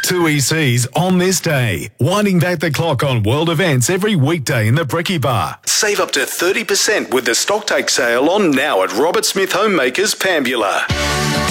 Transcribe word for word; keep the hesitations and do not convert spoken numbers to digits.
Two E Cs on this day. Winding back the clock on world events every weekday in the Brekkie Bar. Save up to thirty percent with the stocktake sale on now at Robert Smith Homemakers, Pambula.